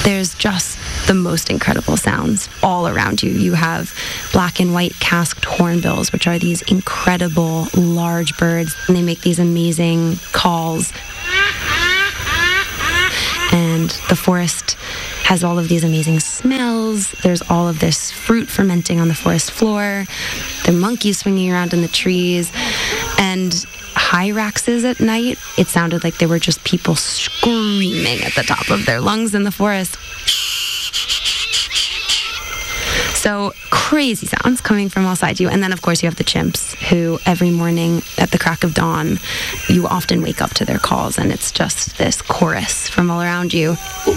There's just the most incredible sounds all around you. You have black and white casqued hornbills, which are these incredible large birds, and they make these amazing calls. And the forest has all of these amazing smells. There's all of this fruit fermenting on the forest floor. There are monkeys swinging around in the trees. And hyraxes at night, it sounded like there were just people screaming at the top of their lungs in the forest. So crazy sounds coming from all sides you. And then, of course, you have the chimps who every morning at the crack of dawn, you often wake up to their calls, and it's just this chorus from all around you.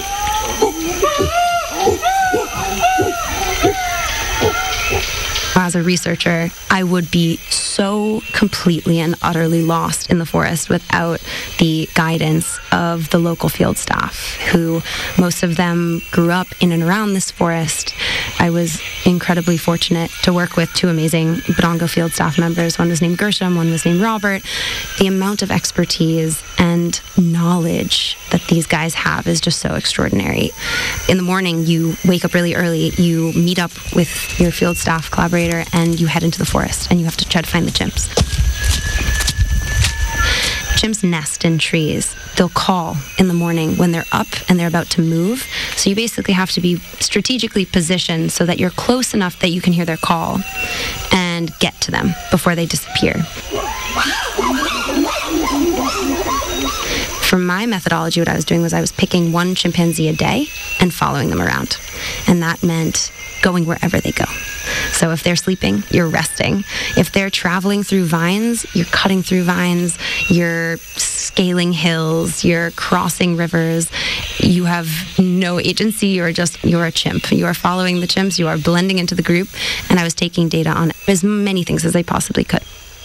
As a researcher, I would be so completely and utterly lost in the forest without the guidance of the local field staff, who most of them grew up in and around this forest. I was incredibly fortunate to work with two amazing Bodongo field staff members. One was named Gershom, one was named Robert. The amount of expertise and knowledge that these guys have is just so extraordinary. In the morning, you wake up really early, you meet up with your field staff collaborator, and you head into the forest, and you have to try to find the chimps. Chimps nest in trees. They'll call in the morning when they're up and they're about to move. So you basically have to be strategically positioned so that you're close enough that you can hear their call and get to them before they disappear. For my methodology, what I was doing was I was picking one chimpanzee a day and following them around. And that meant going wherever they go. So if they're sleeping, you're resting. If they're traveling through vines, you're cutting through vines, you're scaling hills, you're crossing rivers. You have no agency, you're a chimp. You are following the chimps, you are blending into the group, and I was taking data on as many things as I possibly could.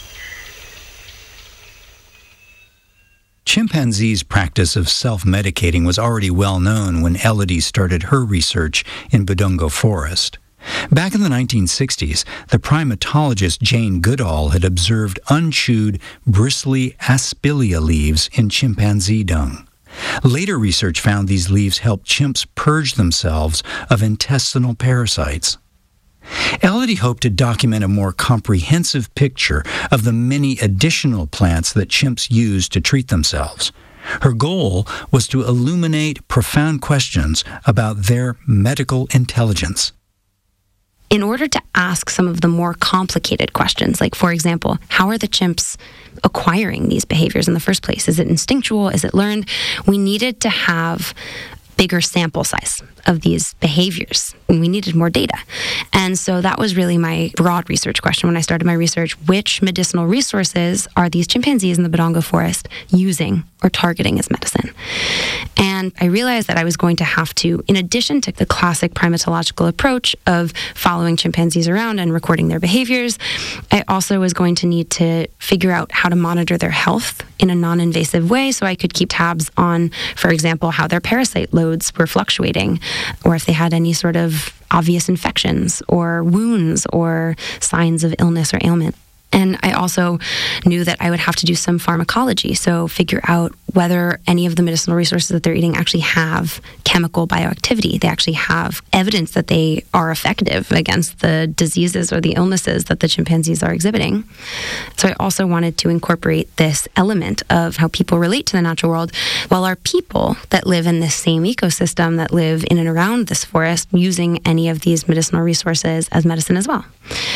Chimpanzees' practice of self-medicating was already well known when Elodie started her research in Bodongo Forest. Back in the 1960s, the primatologist Jane Goodall had observed unchewed, bristly aspilia leaves in chimpanzee dung. Later research found these leaves helped chimps purge themselves of intestinal parasites. Elodie hoped to document a more comprehensive picture of the many additional plants that chimps use to treat themselves. Her goal was to illuminate profound questions about their medical intelligence. In order to ask some of the more complicated questions, like, for example, how are the chimps acquiring these behaviors in the first place? Is it instinctual? Is it learned? We needed to have bigger sample size of these behaviors, and we needed more data. And so that was really my broad research question when I started my research. Which medicinal resources are these chimpanzees in the Bodongo Forest using or targeting as medicine? And I realized that I was going to have to, in addition to the classic primatological approach of following chimpanzees around and recording their behaviors, I also was going to need to figure out how to monitor their health in a non-invasive way so I could keep tabs on, for example, how their parasite loads were fluctuating, or if they had any sort of obvious infections or wounds or signs of illness or ailment. And I also knew that I would have to do some pharmacology, so figure out whether any of the medicinal resources that they're eating actually have chemical bioactivity. They actually have evidence that they are effective against the diseases or the illnesses that the chimpanzees are exhibiting. So I also wanted to incorporate this element of how people relate to the natural world. While our people that live in this same ecosystem, that live in and around this forest, using any of these medicinal resources as medicine as well.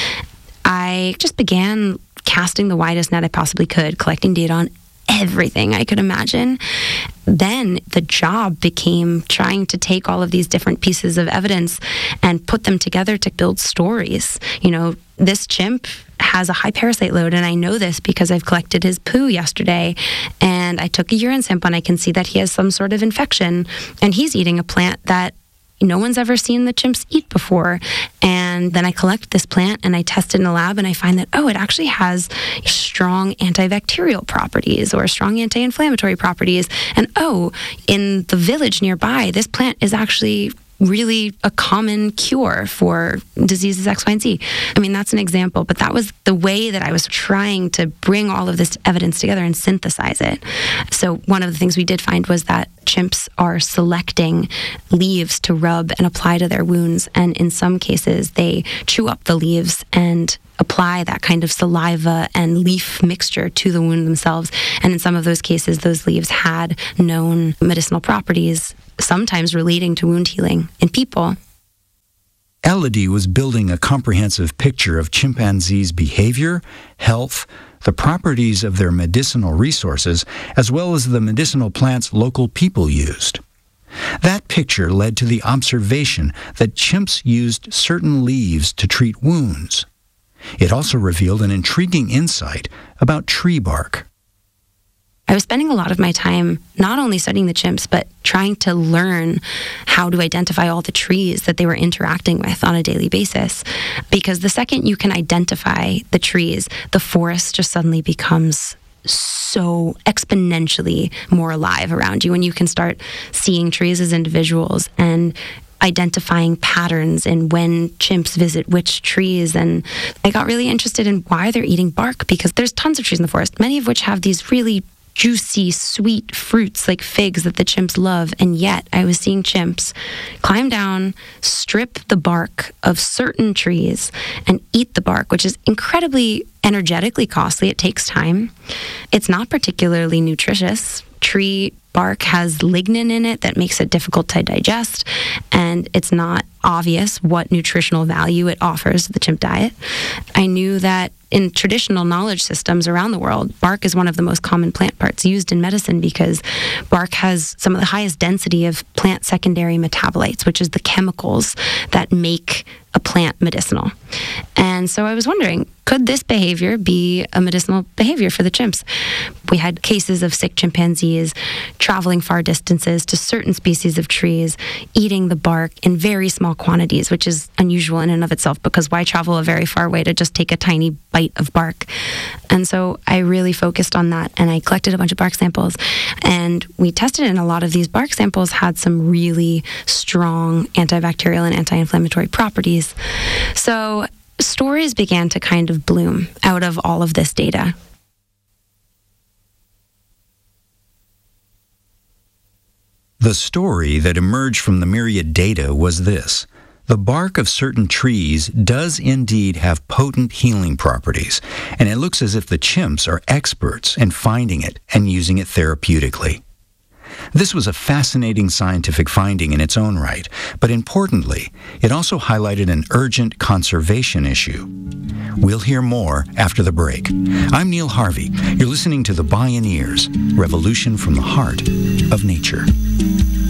I just began casting the widest net I possibly could, collecting data on everything I could imagine. Then the job became trying to take all of these different pieces of evidence and put them together to build stories. You know, this chimp has a high parasite load, and I know this because I've collected his poo yesterday, and I took a urine sample, and I can see that he has some sort of infection, and he's eating a plant that no one's ever seen the chimps eat before. And then I collect this plant and I test it in a lab, and I find that, it actually has strong antibacterial properties or strong anti-inflammatory properties. And in the village nearby, this plant is actually really a common cure for diseases X, Y, and Z. I mean, that's an example, but that was the way that I was trying to bring all of this evidence together and synthesize it. So one of the things we did find was that chimps are selecting leaves to rub and apply to their wounds, and in some cases they chew up the leaves and apply that kind of saliva and leaf mixture to the wound themselves. And in some of those cases, those leaves had known medicinal properties, sometimes relating to wound healing in people. Elodie was building a comprehensive picture of chimpanzees' behavior, health, the properties of their medicinal resources, as well as the medicinal plants local people used. That picture led to the observation that chimps used certain leaves to treat wounds. It also revealed an intriguing insight about tree bark. I was spending a lot of my time not only studying the chimps, but trying to learn how to identify all the trees that they were interacting with on a daily basis. Because the second you can identify the trees, the forest just suddenly becomes so exponentially more alive around you, and you can start seeing trees as individuals and identifying patterns in when chimps visit which trees. And I got really interested in why they're eating bark, because there's tons of trees in the forest, many of which have these really juicy, sweet fruits like figs that the chimps love. And yet I was seeing chimps climb down, strip the bark of certain trees, and eat the bark, which is incredibly energetically costly. It takes time. It's not particularly nutritious. Tree bark has lignin in it that makes it difficult to digest, and it's not obvious what nutritional value it offers to the chimp diet. I knew that in traditional knowledge systems around the world, bark is one of the most common plant parts used in medicine because bark has some of the highest density of plant secondary metabolites, which is the chemicals that make a plant medicinal. And so I was wondering, could this behavior be a medicinal behavior for the chimps? We had cases of sick chimpanzees traveling far distances to certain species of trees, eating the bark in very small quantities, which is unusual in and of itself, because why travel a very far way to just take a tiny bite of bark? And so I really focused on that, and I collected a bunch of bark samples, and we tested it, and a lot of these bark samples had some really strong antibacterial and anti-inflammatory properties. So stories began to kind of bloom out of all of this data. The story that emerged from the myriad data was this. The bark of certain trees does indeed have potent healing properties, and it looks as if the chimps are experts in finding it and using it therapeutically. This was a fascinating scientific finding in its own right, but importantly, it also highlighted an urgent conservation issue. We'll hear more after the break. I'm Neil Harvey. You're listening to The Bioneers, Revolution from the Heart of Nature.